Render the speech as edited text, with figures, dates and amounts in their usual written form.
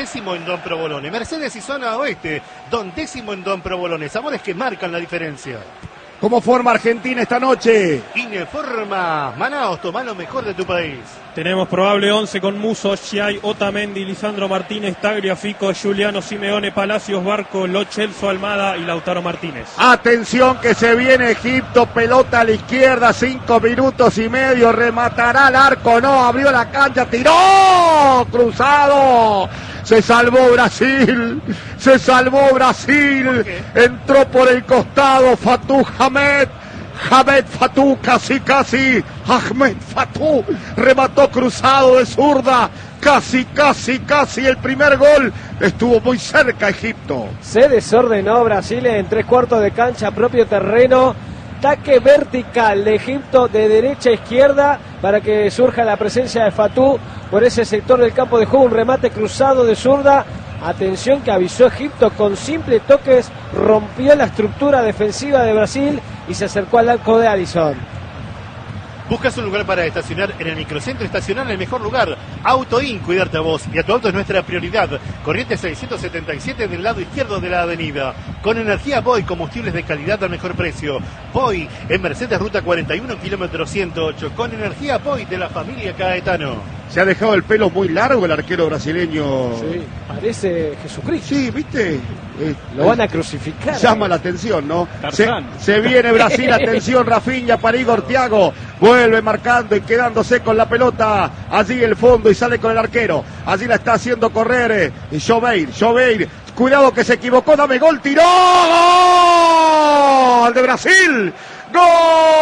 Décimo en Don Provolone. Mercedes y Zona Oeste, Don Décimo en Don Provolone. Sabores que marcan la diferencia. ¿Cómo forma Argentina esta noche? Ineforma. Manaos, toma lo mejor de tu país. Tenemos probable 11 con Musso, Schiai, Otamendi, Lisandro Martínez, Tagliafico, Giuliano Simeone, Palacios, Barco, Lo Celso, Almada y Lautaro Martínez. Atención que se viene Egipto, pelota a la izquierda, 5 minutos y medio, rematará al arco, no, abrió la cancha, tiró, cruzado. Se salvó Brasil, entró por el costado Fatou Hamed Fatou, casi, Ahmed Fatou, remató cruzado de zurda, casi, el primer gol, estuvo muy cerca Egipto. Se desordenó Brasil en 3/4 de cancha, propio terreno, ataque vertical de Egipto de derecha a izquierda para que surja la presencia de Fatou por ese sector del campo de juego, un remate cruzado de zurda. Atención que avisó Egipto, con simples toques rompió la estructura defensiva de Brasil y se acercó al arco de Alisson. ¿Buscas un lugar para estacionar en el microcentro? Estacionar en el mejor lugar. AutoIN, cuidarte a vos y a tu auto es nuestra prioridad. Corriente 677 del lado izquierdo de la avenida. Con energía Boy, combustibles de calidad al mejor precio. Boy, en Mercedes Ruta 41, kilómetro 108. Con energía Boy de la familia Caetano. Se ha dejado el pelo muy largo el arquero brasileño. Sí, parece Jesucristo. Sí, ¿viste? Lo van a crucificar. Llama la atención, ¿no? Se viene Brasil, atención, Rafinha para Igor Thiago. Vuelve marcando y quedándose con la pelota. Allí el fondo y sale con el arquero. Allí la está haciendo correr Joveir. Cuidado que se equivocó, dame gol, tiró. ¡Gol de Brasil! ¡Gol!